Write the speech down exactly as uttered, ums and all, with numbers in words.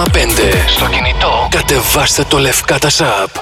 κόμμα πέντε. Στο κινητό κατεβάστε το Λευκάτας App.